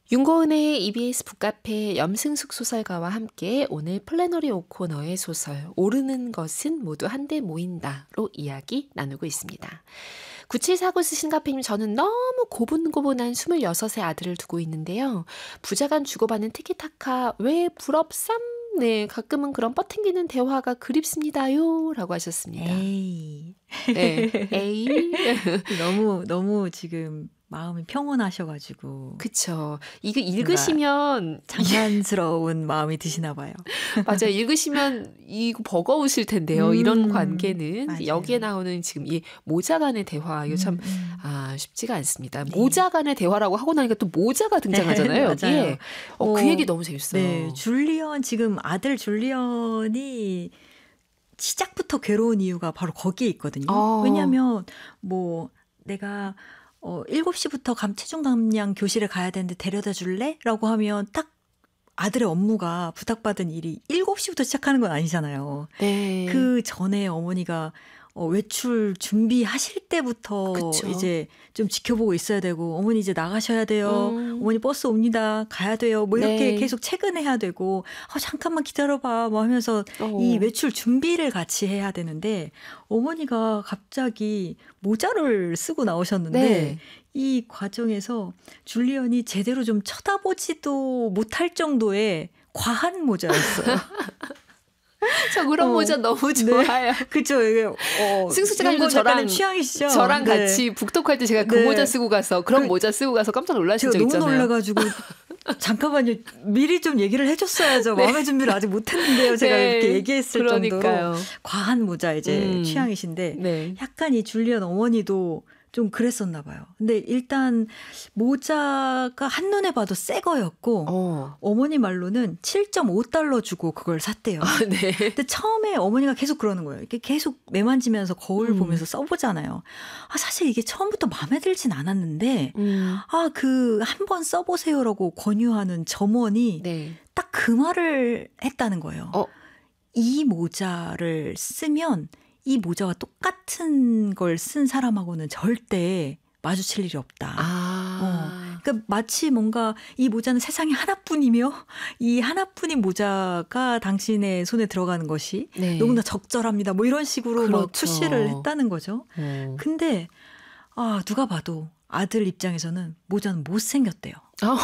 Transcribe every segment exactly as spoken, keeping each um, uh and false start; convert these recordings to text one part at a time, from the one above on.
윤고은의 이비에스 북카페 염승숙 소설가와 함께 오늘 플래너리 오코너의 소설 오르는 것은 모두 한데 모인다로 이야기 나누고 있습니다. 구칠사구 쓰신 카페님, 저는 너무 고분고분한 스물여섯의 아들을 두고 있는데요. 부자간 주고받는 티키타카 왜 부럽삼? 네, 가끔은 그런 뻗팅기는 대화가 그립습니다요 라고 하셨습니다. 에이. 네, 에이. 너무 너무 지금 마음이 평온하셔가지고. 그쵸. 이거 읽으시면 장난스러운 마음이 드시나 봐요. 맞아요. 읽으시면 이거 버거우실 텐데요. 음, 이런 관계는 맞아요. 여기에 나오는 지금 이 모자 간의 대화 이거 참 음, 아, 쉽지가 않습니다. 네. 모자 간의 대화라고 하고 나니까 또 모자가 등장하잖아요. 네, 맞아요. 여기에. 어, 어, 그 얘기 너무 재밌어요. 네, 줄리언 지금 아들 줄리언이 시작부터 괴로운 이유가 바로 거기에 있거든요. 어. 왜냐하면 뭐 내가 어, 일곱 시부터 감, 체중 감량 교실에 가야 되는데 데려다 줄래? 라고 하면 딱 아들의 업무가 부탁받은 일이 일곱 시부터 시작하는 건 아니잖아요. 네. 그 전에 어머니가 어, 외출 준비하실 때부터 그쵸. 이제 좀 지켜보고 있어야 되고, 어머니 이제 나가셔야 돼요. 음. 어머니 버스 옵니다. 가야 돼요. 뭐 이렇게 네. 계속 체근해야 되고, 아, 잠깐만 기다려봐. 뭐 하면서 어. 이 외출 준비를 같이 해야 되는데, 어머니가 갑자기 모자를 쓰고 나오셨는데, 네. 이 과정에서 줄리언이 제대로 좀 쳐다보지도 못할 정도의 과한 모자였어요. 저 그런 어, 모자 너무 네. 좋아요. 그쵸. 이게, 어, 승수 작가님도 저랑 취향이시죠? 저랑 네. 같이 북독할 때 제가 그 네. 모자 쓰고 가서 그런 그, 모자 쓰고 가서 깜짝 놀라신 적 제가 있잖아요. 너무 놀라가지고 잠깐만요. 미리 좀 얘기를 해줬어야죠. 네. 마음의 준비를 아직 못했는데요. 제가 네. 이렇게 얘기했을 그러니까요. 정도로 과한 모자 이제 음. 취향이신데 네. 약간 이 줄리언 어머니도 좀 그랬었나 봐요. 근데 일단 모자가 한눈에 봐도 새 거였고 어. 어머니 말로는 칠 점 오 달러 주고 그걸 샀대요. 아, 네. 근데 처음에 어머니가 계속 그러는 거예요. 이렇게 계속 매만지면서 거울 음. 보면서 써보잖아요. 아, 사실 이게 처음부터 마음에 들진 않았는데 음. 아, 그 한번 써보세요라고 권유하는 점원이 네. 딱 그 말을 했다는 거예요. 어. 이 모자를 쓰면 이 모자와 똑같은 걸 쓴 사람하고는 절대 마주칠 일이 없다. 아. 어, 그러니까 마치 뭔가 이 모자는 세상에 하나뿐이며 이 하나뿐인 모자가 당신의 손에 들어가는 것이 네. 너무나 적절합니다. 뭐 이런 식으로 그렇죠. 막 푸시를 했다는 거죠. 어. 근데 아, 누가 봐도 아들 입장에서는 모자는 못생겼대요. 아.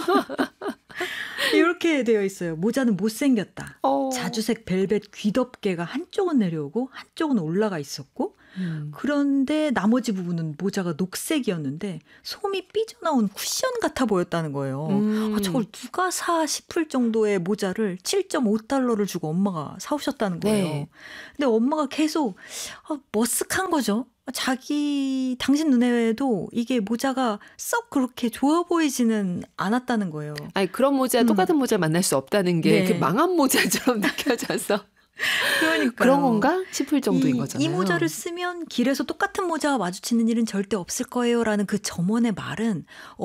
이렇게 되어 있어요. 모자는 못생겼다. 어. 자주색 벨벳 귀덮개가 한쪽은 내려오고 한쪽은 올라가 있었고 음. 그런데 나머지 부분은 모자가 녹색이었는데 솜이 삐져나온 쿠션 같아 보였다는 거예요. 음. 아, 저걸 누가 사 싶을 정도의 모자를 칠 점 오 달러를 주고 엄마가 사오셨다는 거예요. 네. 근데 엄마가 계속 아, 머쓱한 거죠. 자기 당신 눈에도 이게 모자가 썩 그렇게 좋아 보이지는 않았다는 거예요. 아니, 그런 모자, 음. 똑같은 모자 만날 수 없다는 게 네. 그 망한 모자처럼 느껴져서 그러니까요. 그런 건가 싶을 정도인 이, 거잖아요. 이 모자를 쓰면 길에서 똑같은 모자와 마주치는 일은 절대 없을 거예요라는 그 점원의 말은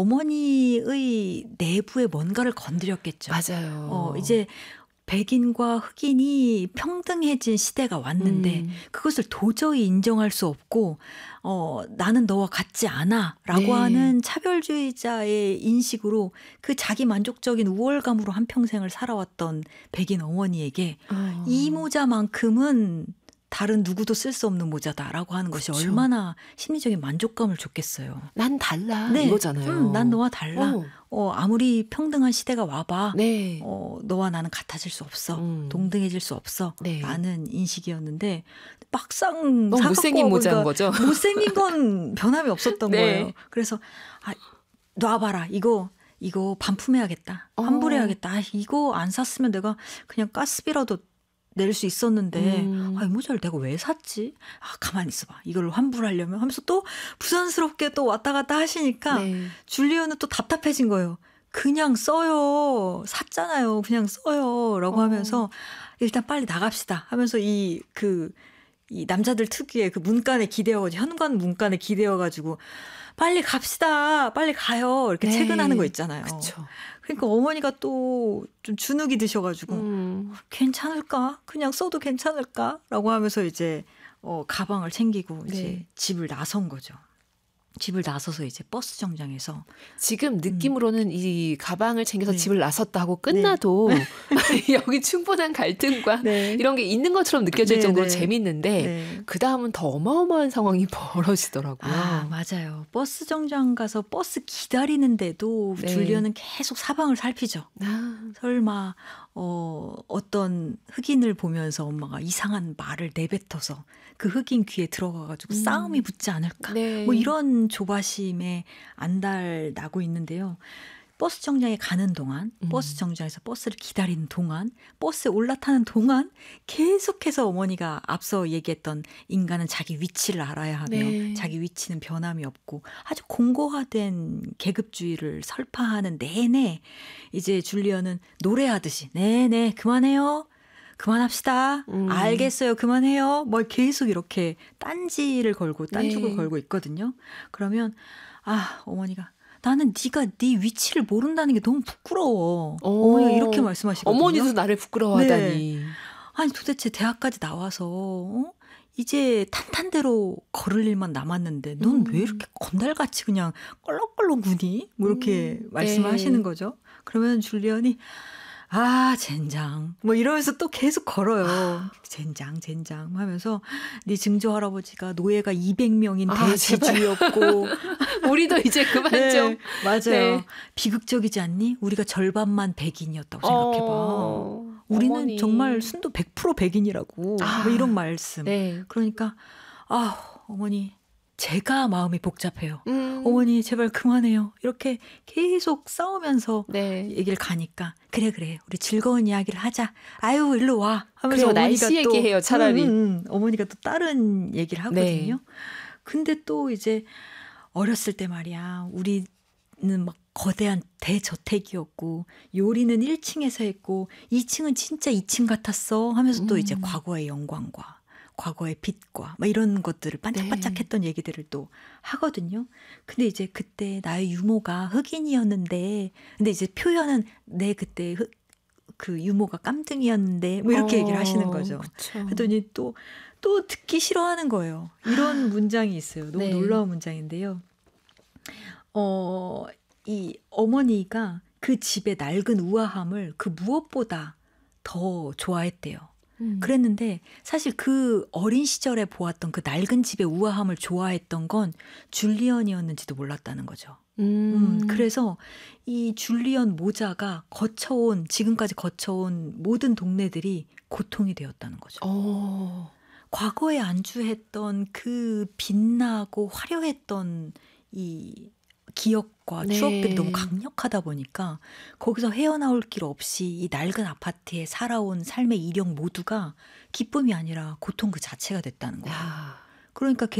어머니의 내부에 뭔가를 건드렸겠죠. 맞아요. 어, 이제 백인과 흑인이 평등해진 시대가 왔는데 음. 그것을 도저히 인정할 수 없고 어, 나는 너와 같지 않아 라고 네. 하는 차별주의자의 인식으로 그 자기 만족적인 우월감으로 한평생을 살아왔던 백인 어머니에게 어. 이 모자만큼은 다른 누구도 쓸 수 없는 모자다라고 하는 것이 그쵸. 얼마나 심리적인 만족감을 줬겠어요. 난 달라 네. 이거잖아요. 음, 난 너와 달라. 어. 어, 아무리 평등한 시대가 와봐. 네. 어, 너와 나는 같아질 수 없어. 음. 동등해질 수 없어. 네. 라는 인식이었는데 막상 너무 사갖고 못생긴 모자인 보니까 거죠. 못생긴 건 변함이 없었던 네. 거예요. 그래서 아, 놔봐라. 이거 이거 반품해야겠다. 어. 환불해야겠다. 아, 이거 안 샀으면 내가 그냥 가스비라도 낼 수 있었는데 음. 아, 이 모자를 내가 왜 샀지? 아, 가만히 있어봐. 이걸 환불하려면 하면서 또 부산스럽게 또 왔다 갔다 하시니까 네. 줄리언은 또 답답해진 거예요. 그냥 써요. 샀잖아요. 그냥 써요. 라고 어. 하면서 일단 빨리 나갑시다 하면서 이 그 이 남자들 특유의 그 문간에 기대어가지고 현관 문간에 기대어가지고 빨리 갑시다. 빨리 가요. 이렇게 네. 체근하는 거 있잖아요. 그쵸. 그러니까 어머니가 또 좀 주눅이 드셔가지고 음. 괜찮을까? 그냥 써도 괜찮을까? 라고 하면서 이제 어, 가방을 챙기고 네. 이제 집을 나선 거죠. 집을 나서서 이제 버스 정장에서 지금 느낌으로는 이 가방을 챙겨서 네. 집을 나섰다 하고 네. 끝나도 여기 충분한 갈등과 네. 이런 게 있는 것처럼 느껴질 네, 정도로 네. 재밌는데 네. 그 다음은 더 어마어마한 상황이 벌어지더라고요. 아, 맞아요. 버스 정장 가서 버스 기다리는데도 네. 줄리언은 계속 사방을 살피죠. 아, 설마 어, 어떤 흑인을 보면서 엄마가 이상한 말을 내뱉어서 그 흑인 귀에 들어가가지고 음. 싸움이 붙지 않을까. 네. 뭐 이런 조바심에 안달나고 있는데요. 버스 정류장에 가는 동안, 음. 버스 정류장에서 버스를 기다리는 동안, 버스에 올라타는 동안 계속해서 어머니가 앞서 얘기했던 인간은 자기 위치를 알아야 하며 네. 자기 위치는 변함이 없고 아주 공고화된 계급주의를 설파하는 내내 이제 줄리언은 노래하듯이 네네 그만해요. 그만합시다. 음. 알겠어요. 그만해요. 뭐 계속 이렇게 딴지를 걸고 딴죽을 네. 걸고 있거든요. 그러면 아 어머니가 나는 네가 네 위치를 모른다는 게 너무 부끄러워. 오. 어머니가 이렇게 말씀하시거든요. 어머니도 나를 부끄러워하다니. 아니 도대체 대학까지 나와서 어? 이제 탄탄대로 걸을 일만 남았는데 넌 왜 음. 이렇게 건달같이 그냥 껄렁껄렁 구니? 뭐 이렇게 음. 말씀하시는 네. 거죠. 그러면 줄리언이 아 젠장 뭐 이러면서 또 계속 걸어요. 젠장 젠장 하면서 네 증조 할아버지가 노예가 이백 명인 아, 대지주였고 우리도 이제 그만 네, 좀. 맞아요. 네. 비극적이지 않니? 우리가 절반만 백인이었다고 생각해봐. 어, 우리는 어머니. 정말 순도 백 퍼센트 백인이라고. 아, 뭐 이런 말씀. 네. 그러니까 아 어머니 제가 마음이 복잡해요. 음. 어머니 제발 그만해요. 이렇게 계속 싸우면서 네. 얘기를 가니까 그래 그래 우리 즐거운 이야기를 하자. 아유 일로 와 하면서 그래요, 어머니가 날씨 또 얘기해요, 차라리. 음, 음, 음. 어머니가 또 다른 얘기를 하거든요. 네. 근데 또 이제 어렸을 때 말이야 우리는 막 거대한 대저택이었고 요리는 일 층에서 했고 이 층은 진짜 이 층 같았어 하면서 또 음. 이제 과거의 영광과 과거의 빛과 막 이런 것들을 반짝반짝했던 얘기들을 또 하거든요. 근데 이제 그때 나의 유모가 흑인이었는데 근데 이제 표현은 내 그때 흑, 그 유모가 깜등이었는데 뭐 이렇게 어, 얘기를 하시는 거죠. 그쵸. 그랬더니 또 또 듣기 싫어하는 거예요. 이런 문장이 있어요. 너무 네. 놀라운 문장인데요. 어, 이 어머니가 그 집의 낡은 우아함을 그 무엇보다 더 좋아했대요. 음. 그랬는데 사실 그 어린 시절에 보았던 그 낡은 집의 우아함을 좋아했던 건 줄리언이었는지도 몰랐다는 거죠. 음. 음, 그래서 이 줄리언 모자가 거쳐온 지금까지 거쳐온 모든 동네들이 고통이 되었다는 거죠. 어. 과거에 안주했던 그 빛나고 화려했던 이 기억과 네. 추억들이 너무 강력하다 보니까 거기서 헤어나올 길 없이 이 낡은 아파트에 살아온 삶의 이력 모두가 기쁨이 아니라 고통 그 자체가 됐다는 거예요. 야. 그러니까